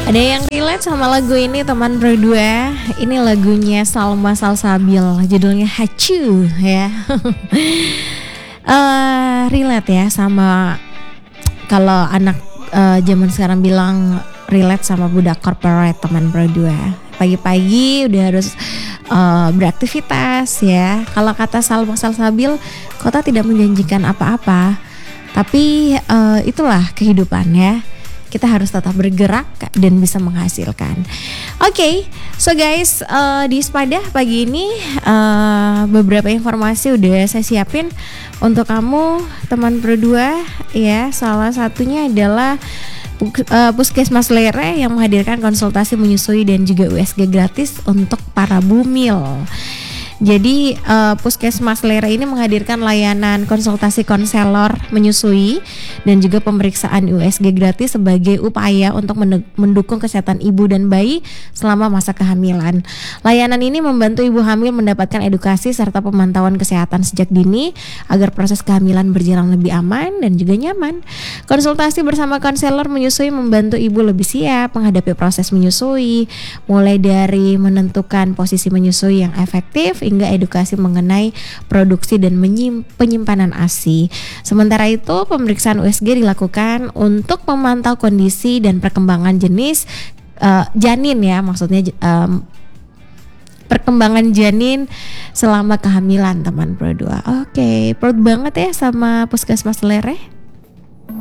Ada yang relate sama lagu ini teman berdua. Ini lagunya Salma Salsabil, judulnya Hacu ya. Relate ya sama kalau anak zaman sekarang bilang relate sama budak corporate teman berdua. Pagi-pagi udah harus beraktivitas ya. Kalau kata Salma Salsabil, kota tidak menjanjikan apa-apa, tapi itulah kehidupan ya. Kita harus tetap bergerak dan bisa menghasilkan. Oke, so guys, di Sepadah pagi ini beberapa informasi udah saya siapin untuk kamu teman berdua ya. Salah satunya adalah Puskesmas Lere yang menghadirkan konsultasi menyusui dan juga USG gratis untuk para bumil. Jadi Puskesmas Lere ini menghadirkan layanan konsultasi konselor menyusui dan juga pemeriksaan USG gratis sebagai upaya untuk mendukung kesehatan ibu dan bayi selama masa kehamilan. Layanan ini membantu ibu hamil mendapatkan edukasi serta pemantauan kesehatan sejak dini agar proses kehamilan berjalan lebih aman dan juga nyaman. Konsultasi bersama konselor menyusui membantu ibu lebih siap menghadapi proses menyusui, mulai dari menentukan posisi menyusui yang efektif hingga edukasi mengenai produksi dan penyimpanan ASI. Sementara itu, pemeriksaan USG dilakukan untuk memantau kondisi dan perkembangan jenis janin ya, maksudnya perkembangan janin selama kehamilan teman berdua. Oke, perut banget ya sama Puskesmas Lere.